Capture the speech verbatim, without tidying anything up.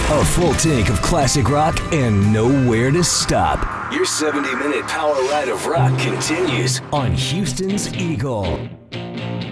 A full tank of classic rock and nowhere to stop. Your seventy minute power ride of rock continues on Houston's Eagle.